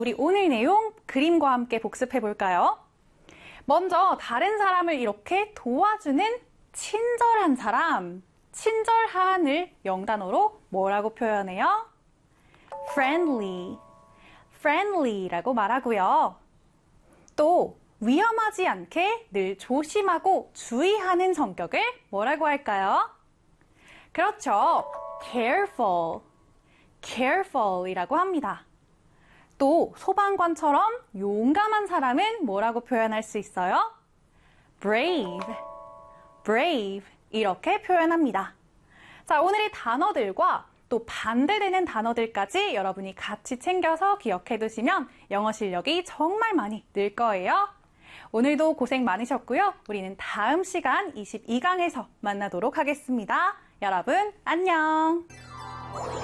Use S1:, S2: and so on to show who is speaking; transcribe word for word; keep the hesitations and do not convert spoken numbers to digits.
S1: 우리 오늘 내용 그림과 함께 복습해 볼까요? 먼저 다른 사람을 이렇게 도와주는 친절한 사람, 친절한을 영단어로 뭐라고 표현해요? friendly, friendly라고 말하고요. 또 위험하지 않게 늘 조심하고 주의하는 성격을 뭐라고 할까요? 그렇죠. careful, careful이라고 합니다. 또 소방관처럼 용감한 사람은 뭐라고 표현할 수 있어요? brave, brave 이렇게 표현합니다. 자, 오늘의 단어들과 또 반대되는 단어들까지 여러분이 같이 챙겨서 기억해 두시면 영어 실력이 정말 많이 늘 거예요. 오늘도 고생 많으셨고요. 우리는 다음 시간 이십이 강에서 만나도록 하겠습니다. 여러분, 안녕!